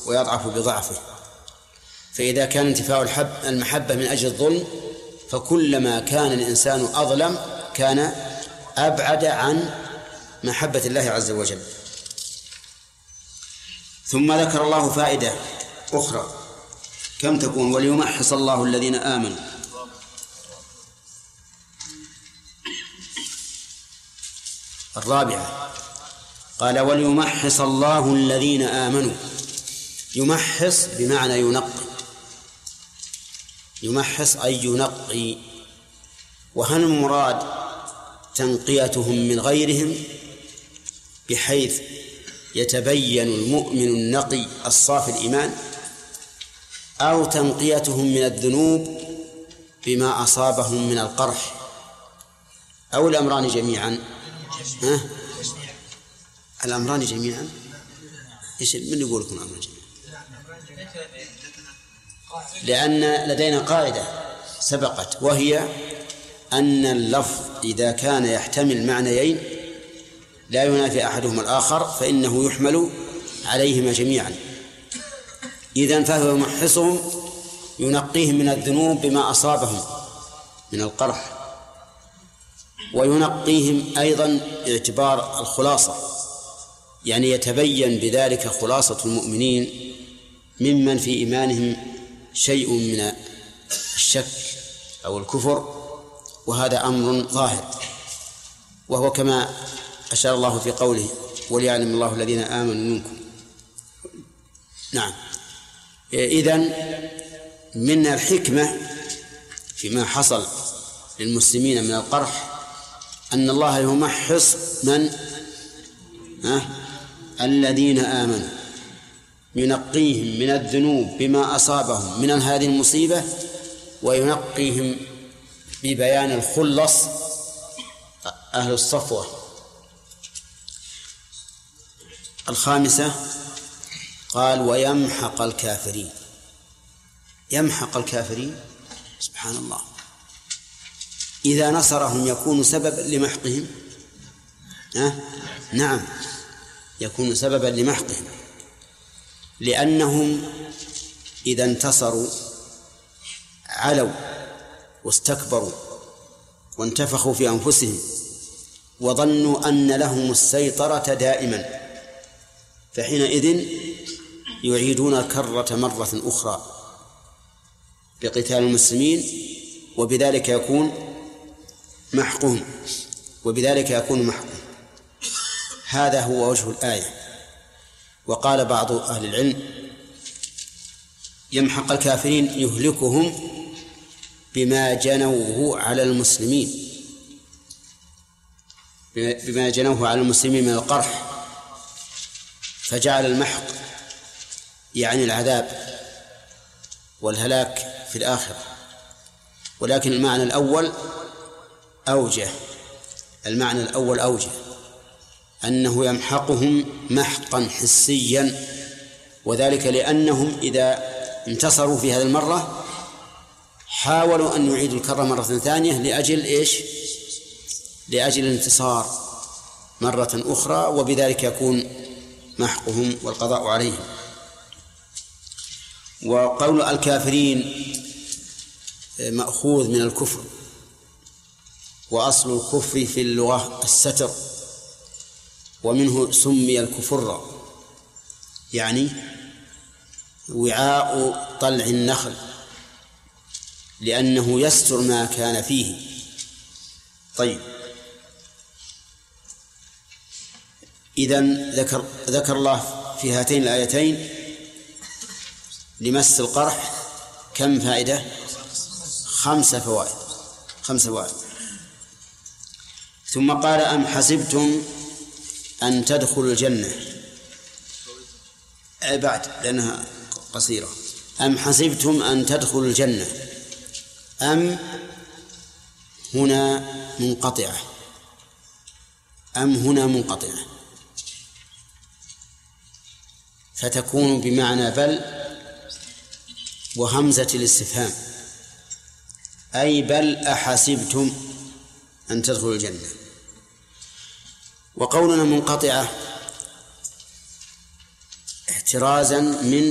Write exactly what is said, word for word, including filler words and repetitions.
ويضعف بضعفه. فإذا كان انتفاء الحب المحبة من أجل الظلم، فكلما كان الإنسان أظلم كان أبعد عن محبة الله عز وجل. ثم ذكر الله فائدة أخرى، كم تكون؟ وليمحص الله الذين آمنوا. الرابعة قال وليمحص الله الذين آمنوا. يمحص بمعنى ينقي، يمحص أي ينقي. وهل المراد تنقيتهم من غيرهم بحيث يتبين المؤمن النقي الصافي الإيمان، أو تنقيتهم من الذنوب بما أصابهم من القرح، أو الأمران جميعا؟ ها؟ الأمران جميعا. إيش من يقول لكم الأمران جميعا؟ لأن لدينا قاعدة سبقت، وهي أن اللفظ إذا كان يحتمل معنيين لا ينافي أحدهما الآخر فإنه يحمل عليهما جميعا. إذن فهو يمحصهم ينقيهم من الذنوب بما أصابهم من القرح، وينقيهم أيضا اعتبار الخلاصة، يعني يتبين بذلك خلاصة المؤمنين ممن في إيمانهم شيء من الشك أو الكفر، وهذا أمر ظاهر، وهو كما أشار الله في قوله وليعلم الله الذين آمنوا منكم. نعم. إذن من الحكمة فيما حصل للمسلمين من القرح أن الله يمحص من ها؟ الذين آمنوا، ينقيهم من الذنوب بما أصابهم من هذه المصيبة، وينقيهم ببيان الخلص أهل الصفوة. الخامسة قال ويمحق الكافرين. يمحق الكافرين، سبحان الله، إذا نصرهم يكون سببا لمحقهم. أه؟ نعم، يكون سببا لمحقهم، لأنهم إذا انتصروا علوا واستكبروا وانتفخوا في أنفسهم وظنوا أن لهم السيطرة دائما، فحينئذ يعيدون الكرة مرة أخرى بقتال المسلمين، وبذلك يكون محقهم وبذلك يكون محقهم. هذا هو وجه الآية. وقال بعض أهل العلم يمحق الكافرين يهلكهم بما جنوه على المسلمين، بما جنوه على المسلمين من القرح، فجعل المحق يعني العذاب والهلاك في الآخرة. ولكن المعنى الأول أوجه، المعنى الأول أوجه، أنه يمحقهم محقا حسيا، وذلك لأنهم إذا انتصروا في هذه المرة حاولوا أن يعيدوا الكرة مرة ثانية لأجل إيش؟ لأجل الانتصار مرة أخرى، وبذلك يكون محقهم والقضاء عليهم. وقول الكافرين مأخوذ من الكفر، وأصل الكفر في اللغة الستر، ومنه سمي الكفر، يعني وعاء طلع النخل، لأنه يستر ما كان فيه. طيب، إذن ذكر ذكر الله في هاتين الآيتين لمس القرح كم فائدة؟ خمس فوائد خمس فوائد ثم قال أم حسبتم أن تدخلوا الجنة، بعد لأنها قصيرة. أم حسبتم أن تدخلوا الجنة، أم هنا منقطعة، أم هنا منقطعة، فتكون بمعنى بل وهمزة الاستفهام، أي بل أحسبتم أن تدخلوا الجنة. وقولنا منقطعة احترازا من